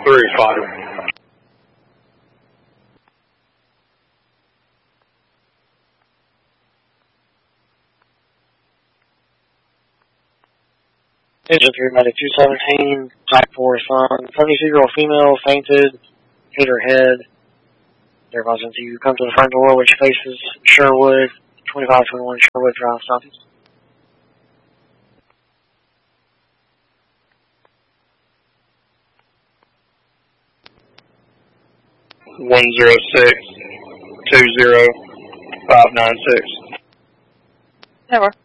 3, Father. Engine 3, Medic 217, type 4 respond. 72-year-old female fainted, hit her head. They're advising to come to the front door, which faces Sherwood, 2521 Sherwood Drive, Southeast. 106-20596. Never.